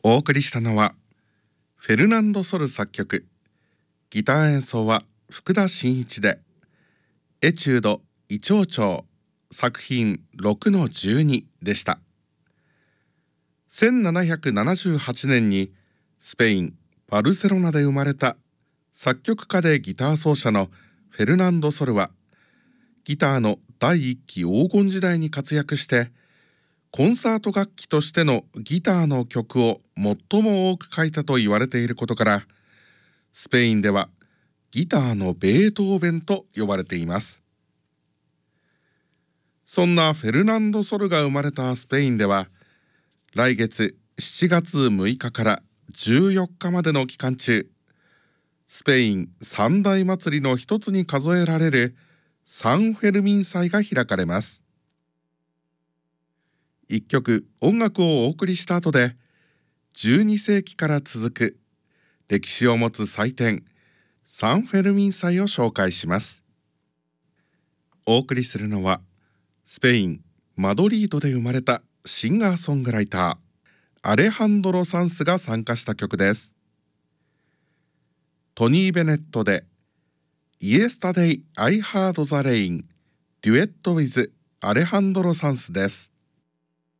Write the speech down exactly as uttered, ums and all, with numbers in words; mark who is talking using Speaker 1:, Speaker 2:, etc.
Speaker 1: お送りしたのはフェルナンド・ソル作曲、ギター演奏は福田真一で、エチュード異長調作品 ろくのじゅうに でした。せんななひゃくななじゅうはちねんにスペイン・バルセロナで生まれた作曲家でギター奏者のフェルナンド・ソルは、ギターの第一期黄金時代に活躍して、コンサート楽器としてのギターの曲を最も多く書いたと言われていることから、スペインではギターのベートーベンと呼ばれています。そんなフェルナンド・ソルが生まれたスペインでは、来月しちがつむいかからじゅうよっかまでの期間中、スペイン三大祭りの一つに数えられるサン・フェルミン祭が開かれます。一曲音楽をお送りした後で、じゅうにせいきから続く歴史を持つ祭典サン・フェルミン祭を紹介します。お送りするのは、スペイン・マドリードで生まれたシンガーソングライターアレハンドロ・サンスが参加した曲です。トニー・ベネットで Yesterday I Heard the Rain デュエット with アレハンドロ・サンスです。